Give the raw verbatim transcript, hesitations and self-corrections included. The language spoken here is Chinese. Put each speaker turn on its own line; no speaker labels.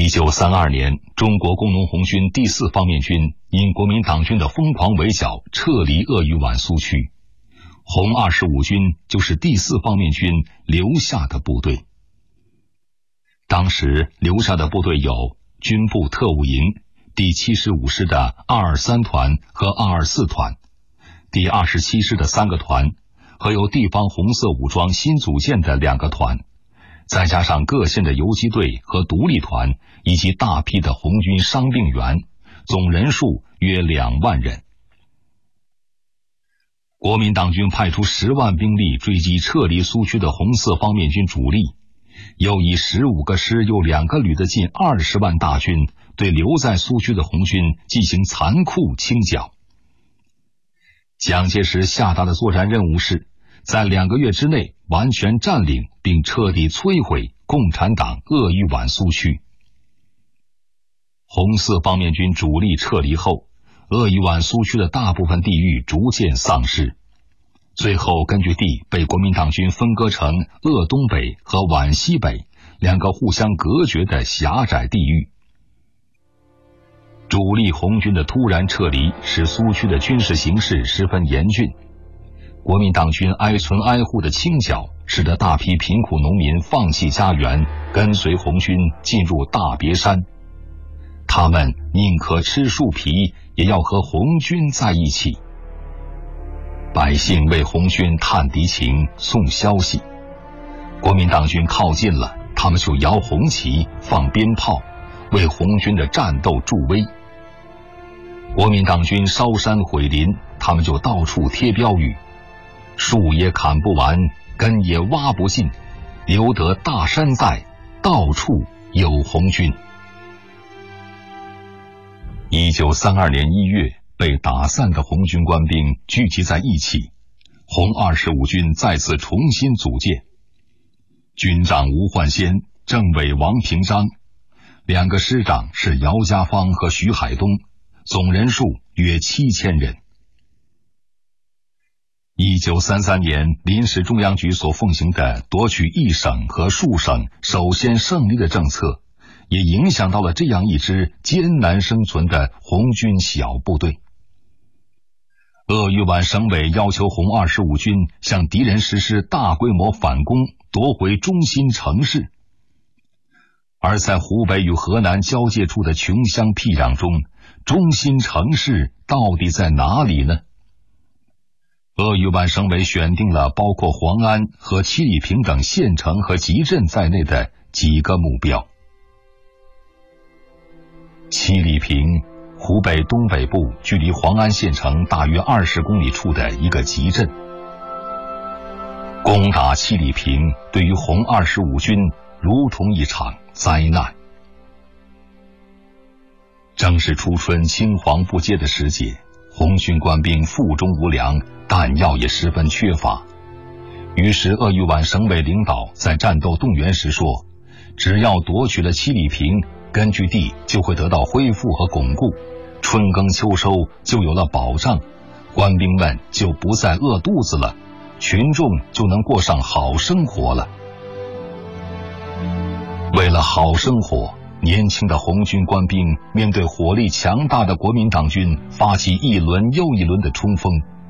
一九三二年，中国工农红军第四方面军因国民党军的疯狂围剿，撤离鄂豫皖苏区。红二十五军就是第四方面军留下的部队。当时留下的部队有军部特务营、第七十五师的二二三团和二二四团，第二十七师的三个团，和由地方红色武装新组建的两个团，再加上各县的游击队和独立团，以及大批的红军伤病员，总人数约两万人。国民党军派出十万兵力追击撤离苏区的红四方面军主力，又以十五个师又两个旅的近二十万大军，对留在苏区的红军进行残酷清剿。蒋介石下达的作战任务是，在两个月之内完全占领并彻底摧毁共产党鄂豫皖苏区。红四方面军主力撤离后，鄂豫皖苏区的大部分地域逐渐丧失，最后根据地被国民党军分割成鄂东北和皖西北两个互相隔绝的狭窄地域。主力红军的突然撤离使苏区的军事形势十分严峻，国民党军挨村挨户的清剿，使得大批贫苦农民放弃家园，跟随红军进入大别山。他们宁可吃树皮，也要和红军在一起。百姓为红军探敌情，送消息。国民党军靠近了，他们就摇红旗，放鞭炮，为红军的战斗助威。国民党军烧山毁林，他们就到处贴标语：树也砍不完，根也挖不尽，留得大山在，到处有红军。一九三二年一月，被打散的红军官兵聚集在一起，红二十五军再次重新组建。军长吴焕先，政委王平章，两个师长是姚家芳和徐海东，总人数约七千人。一九三三年，临时中央局所奉行的夺取一省和数省首先胜利的政策，也影响到了这样一支艰难生存的红军小部队。鄂豫皖省委要求红二十五军向敌人实施大规模反攻，夺回中心城市。而在湖北与河南交界处的穷乡僻壤中，中心城市到底在哪里呢？鄂豫皖省委选定了包括黄安和七里坪等县城和集镇在内的几个目标。七里坪，湖北东北部距离黄安县城大约二十公里处的一个集镇。攻打七里坪对于红二十五军如同一场灾难。正是初春青黄不接的时节，红军官兵腹中无粮，弹药也十分缺乏。于是鄂豫皖省委领导在战斗动员时说，只要夺取了七里坪，根据地就会得到恢复和巩固，春耕秋收就有了保障，官兵们就不再饿肚子了，群众就能过上好生活了。为了好生活，年轻的红军官兵面对火力强大的国民党军，发起一轮又一轮的冲锋，